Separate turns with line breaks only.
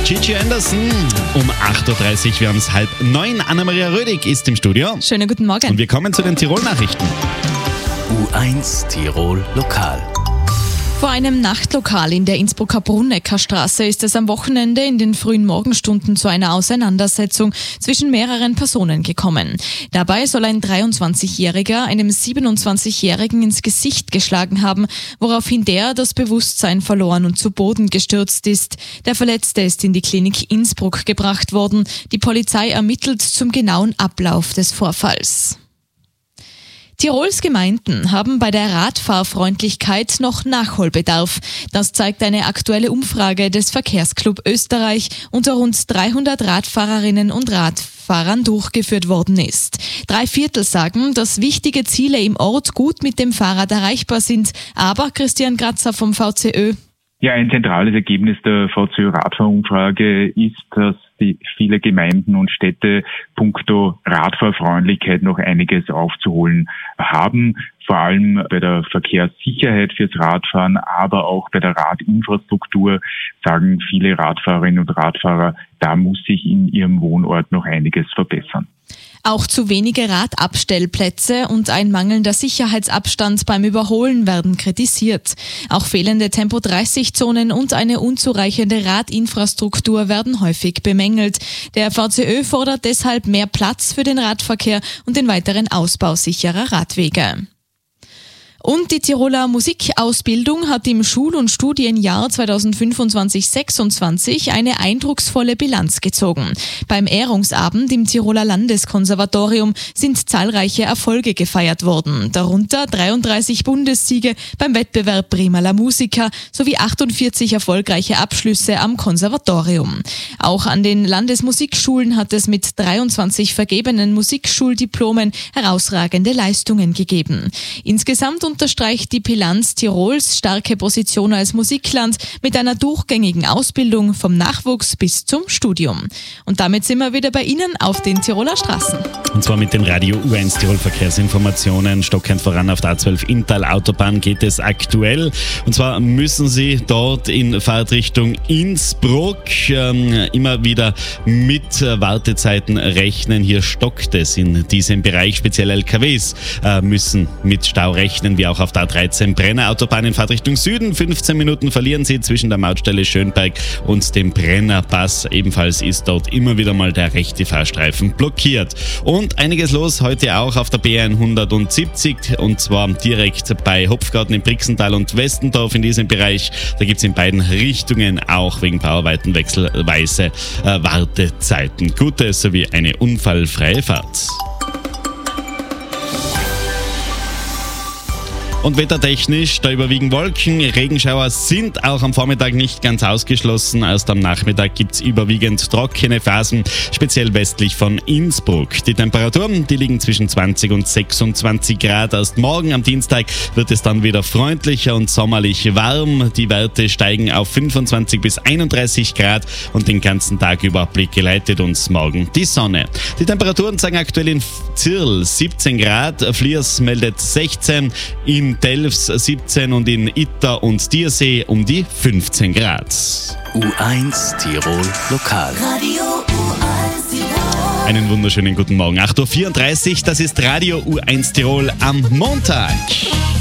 Gigi Anderson um 8.30 Uhr, wir haben es 8:30. Anna-Maria Rödig ist im Studio.
Schönen guten Morgen.
Und wir kommen zu den Tirol-Nachrichten.
U1 Tirol Lokal.
Vor einem Nachtlokal in der Innsbrucker Brunnecker Straße ist es am Wochenende in den frühen Morgenstunden zu einer Auseinandersetzung zwischen mehreren Personen gekommen. Dabei soll ein 23-Jähriger einem 27-Jährigen ins Gesicht geschlagen haben, woraufhin der das Bewusstsein verloren und zu Boden gestürzt ist. Der Verletzte ist in die Klinik Innsbruck gebracht worden. Die Polizei ermittelt zum genauen Ablauf des Vorfalls. Tirols Gemeinden haben bei der Radfahrfreundlichkeit noch Nachholbedarf. Das zeigt eine aktuelle Umfrage des Verkehrsclub Österreich unter rund 300 Radfahrerinnen und Radfahrern durchgeführt worden ist. 3/4 sagen, dass wichtige Ziele im Ort gut mit dem Fahrrad erreichbar sind. Aber Christian Grazer vom VCÖ:
Ja, ein zentrales Ergebnis der VCÖ-Radfahrumfrage ist, dass viele Gemeinden und Städte puncto Radfahrfreundlichkeit noch einiges aufzuholen haben. Vor allem bei der Verkehrssicherheit fürs Radfahren, aber auch bei der Radinfrastruktur sagen viele Radfahrerinnen und Radfahrer, da muss sich in ihrem Wohnort noch einiges verbessern.
Auch zu wenige Radabstellplätze und ein mangelnder Sicherheitsabstand beim Überholen werden kritisiert. Auch fehlende Tempo-30-Zonen und eine unzureichende Radinfrastruktur werden häufig bemängelt. Der VCÖ fordert deshalb mehr Platz für den Radverkehr und den weiteren Ausbau sicherer Radwege. Und die Tiroler Musikausbildung hat im Schul- und Studienjahr 2025/26 eine eindrucksvolle Bilanz gezogen. Beim Ehrungsabend im Tiroler Landeskonservatorium sind zahlreiche Erfolge gefeiert worden, darunter 33 Bundessiege beim Wettbewerb Prima la Musica sowie 48 erfolgreiche Abschlüsse am Konservatorium. Auch an den Landesmusikschulen hat es mit 23 vergebenen Musikschuldiplomen herausragende Leistungen gegeben. Insgesamt unterstreicht die Bilanz Tirols starke Position als Musikland mit einer durchgängigen Ausbildung vom Nachwuchs bis zum Studium. Und damit sind wir wieder bei Ihnen auf den Tiroler Straßen.
Und zwar mit den Radio U1 Tirol Verkehrsinformationen. Stockend voran auf der A12 Inntal Autobahn geht es aktuell. Und zwar müssen Sie dort in Fahrtrichtung Innsbruck immer wieder mit Wartezeiten rechnen. Hier stockt es in diesem Bereich. Speziell LKWs müssen mit Stau rechnen, wie auch auf der A13 Brenner Autobahn in Fahrtrichtung Süden. 15 Minuten verlieren Sie zwischen der Mautstelle Schönberg und dem Brennerpass. Ebenfalls ist dort immer wieder mal der rechte Fahrstreifen blockiert. Und einiges los heute auch auf der B170 und zwar direkt bei Hopfgarten in Brixental und Westendorf in diesem Bereich. Da gibt es in beiden Richtungen auch wegen Bauarbeiten wechselweise Wartezeiten. Gute sowie eine unfallfreie Fahrt. Und wettertechnisch, da überwiegen Wolken, Regenschauer sind auch am Vormittag nicht ganz ausgeschlossen. Erst am Nachmittag gibt es überwiegend trockene Phasen, speziell westlich von Innsbruck. Die Temperaturen, die liegen zwischen 20 und 26 Grad. Erst morgen am Dienstag wird es dann wieder freundlicher und sommerlich warm. Die Werte steigen auf 25 bis 31 Grad und den ganzen Tag über begleitet uns morgen die Sonne. Die Temperaturen zeigen aktuell in Zirl 17 Grad, Fliers meldet 16, in Delfs 17 und in Itter und Diersee um die 15 Grad.
U1 Tirol Lokal.
Radio U1 Tirol.
Einen wunderschönen guten Morgen. 8.34 Uhr, das ist Radio U1 Tirol am Montag.